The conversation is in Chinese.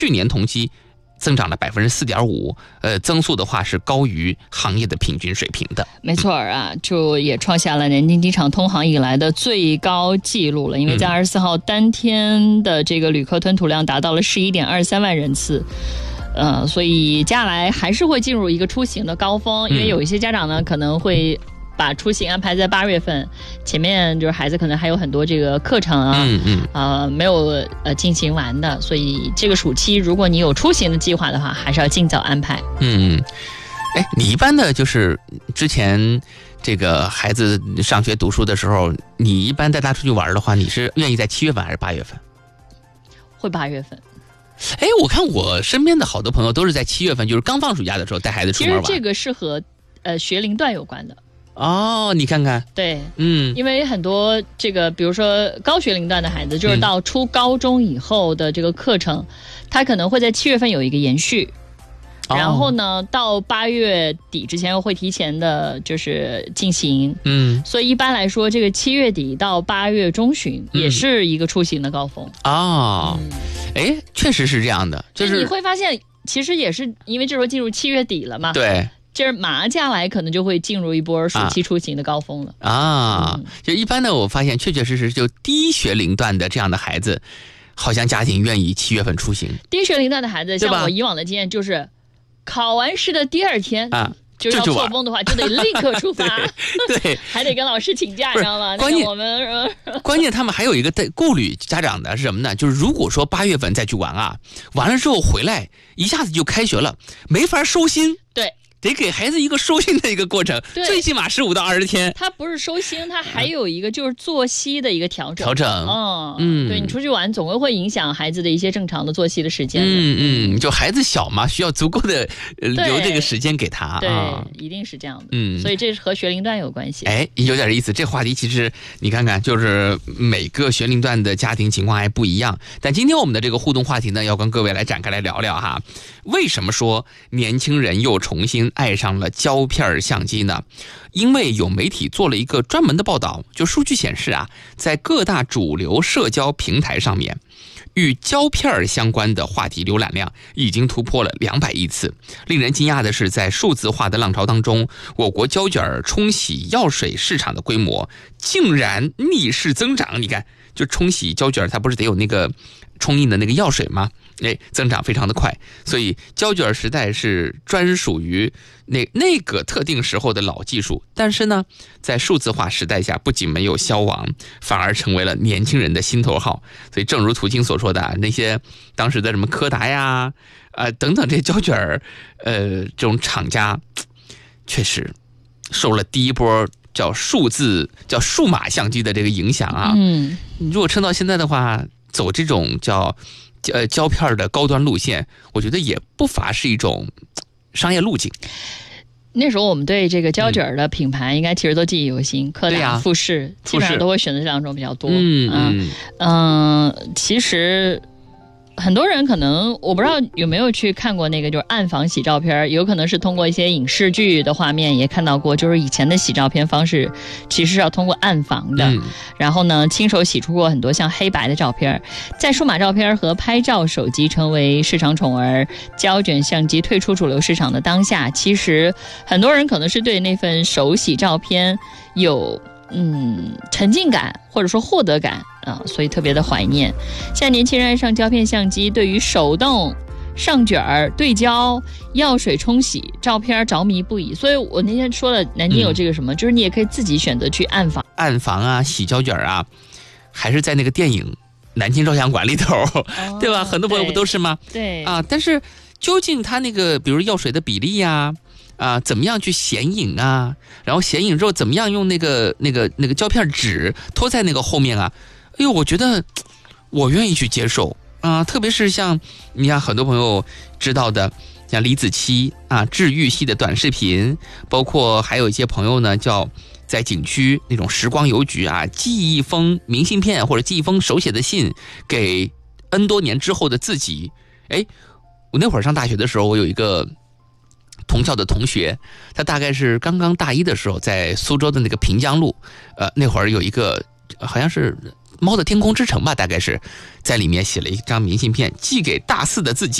去年同期增长了4.5%，增速的话是高于行业的平均水平的。 没错啊，就也创下了南京机场通航以来的最高纪录了。因为在24号当天的这个旅客吞吐量达到了11.23万人次。所以接下来还是会进入一个出行的高峰，因为有一些家长呢可能会把出行安排在8月份，前面就是孩子可能还有很多这个课程啊，没有进行完的，所以这个暑期如果你有出行的计划的话，还是要尽早安排。 你一般的就是之前这个孩子上学读书的时候，你一般带他出去玩的话，你是愿意在7月份还是8月份？ 会8月份。 我看我身边的好多朋友都是在7月份，就是刚放暑假的时候带孩子出门玩。 其实这个是和学龄段有关的。 哦，你看看， 对，因为很多这个，比如说高学龄段的孩子，就是到初高中以后的这个课程，他可能会在7月份有一个延续，然后呢，到8月底之前会提前的，就是进行。所以一般来说，这个7月底到8月中旬也是一个出行的高峰确实是这样的，就是你会发现，其实也是因为这时候进入7月底了嘛。 对。 就是马上接下来可能就会进入一波暑期出行的高峰了就一般的我发现确确实实就低学龄段的这样的孩子，好像家庭愿意7月份出行。 低学龄段的孩子，像我以往的经验就是考完试的第2天就是要错峰的话，就得立刻出发， 对， 还得跟老师请假，你知道吗？ 关键他们还有一个顾虑家长的是什么呢？就是如果说8月份再去玩完了之后回来一下子就开学了，没法收心。 对。 得给孩子一个收心的一个过程，最起码15到20天。 他不是收心，他还有一个就是作息的一个调整。对，你出去玩总会影响孩子的一些正常的作息的时间。 就孩子小嘛，需要足够的留这个时间给他。 对，一定是这样的。所以这是和学龄段有关系。 有点意思。这话题其实你看看，就是每个学龄段的家庭情况还不一样。但今天我们的这个互动话题呢，要跟各位来展开来聊聊哈。为什么说年轻人又重新爱上了胶片相机呢？因为有媒体做了一个专门的报道，就数据显示在各大主流社交平台上面，与胶片相关的话题浏览量已经突破了200亿次。令人惊讶的是，在数字化的浪潮当中，我国胶卷冲洗药水市场的规模竟然逆势增长。你看，就冲洗胶卷它不是得有那个冲印的那个药水吗？增长非常的快。所以胶卷时代是专属于那个特定时候的老技术，但是呢，在数字化时代下，不仅没有消亡，反而成为了年轻人的心头好。所以正如途经所说的那些当时的什么柯达呀等等这些胶卷这种厂家确实受了第一波叫数码相机的这个影响如果撑到现在的话，走这种叫胶片的高端路线，我觉得也不乏是一种商业路径。 那时候我们对这个胶卷的品牌应该其实都记忆犹新，柯达、富士基本上都会选择这两种比较多。其实很多人可能我不知道有没有去看过那个就是暗房洗照片，有可能是通过一些影视剧的画面也看到过，就是以前的洗照片方式其实是要通过暗房的，然后呢亲手洗出过很多像黑白的照片。在数码照片和拍照手机成为市场宠儿，胶卷相机退出主流市场的当下，其实很多人可能是对那份手洗照片有沉浸感或者说获得感所以特别的怀念。现在年轻人爱上胶片相机，对于手动上卷对焦、药水冲洗照片着迷不已。所以我那天说了，南京有这个什么，就是你也可以自己选择去暗房洗胶卷还是在那个电影《南京照相馆》里头对吧？很多朋友不都是吗？ 对但是究竟它那个比如药水的比例怎么样去显影然后显影之后怎么样用那个胶片纸拖在那个后面我觉得我愿意去接受特别是像你看很多朋友知道的，像李子柒治愈系的短视频，包括还有一些朋友呢叫在景区那种时光邮局寄一封明信片或者寄一封手写的信给 N 多年之后的自己。我那会儿上大学的时候，我有一个同校的同学，他大概是刚刚大一的时候，在苏州的那个平江路那会儿有一个好像是猫的天空之城吧，大概是在里面写了一张明信片，寄给大4的自己。